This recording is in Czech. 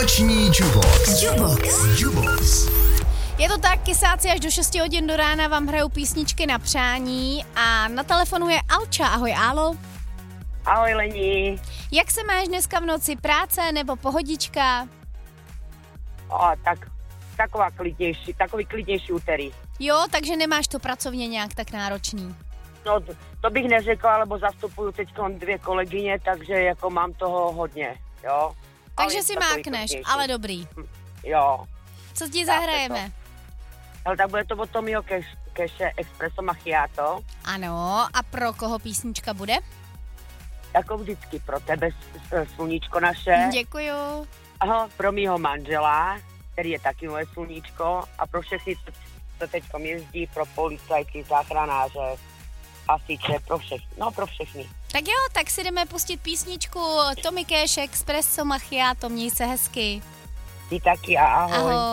Noční Jubox. Je to tak, kysáci, až do 6 hodin do rána vám hrajou písničky na přání a na telefonu je Alča. Ahoj, Álo. Ahoj, Lení. Jak se máš dneska v noci? Práce nebo pohodička? Takový klidnější úterý. Jo, takže nemáš to pracovně nějak tak náročný. No, to bych neřekla, lebo zastupuju teď 2 kolegyně, takže jako mám toho hodně, jo. Takže si mákneš, ale dobrý. Jo. Co ti zahrajeme? Ale tak bude to od Tommyho Cashe Espresso Macchiato. Ano, a pro koho písnička bude? Jako vždycky pro tebe, sluníčko naše. Děkuju. Aha, pro mýho manžela, který je taky moje sluníčko, a pro všechny, co teďkom jezdí, pro policajty, záchranáře, hasiče, pro všechny. Tak jo, tak si jdeme pustit písničku Tommy Cash Espresso Macchiato, měj se hezky. Ty taky a ahoj. Ahoj.